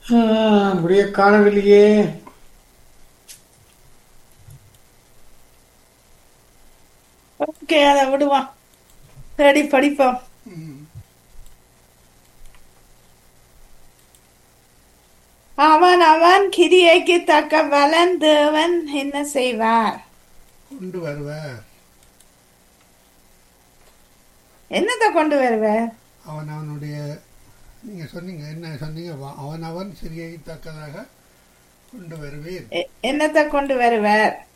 முடிய காணவில்லையே. ஓகே, அதை விடுவான். தேடி படிப்போம். ம். அவன் அவன் கிரியைக்கு தக்க பலன் தேவன் என்ன செய்வார்? கொண்டு வருவார். என்னத்தை கொண்டு வருவார்? அவன் அவனுடைய நீங்கள் சொன்னீங்க, என்ன சொன்னீங்க? அவன் அவன் சிறியை தக்கதாக கொண்டு வருவேன். என்னத்தை கொண்டு வருவார்?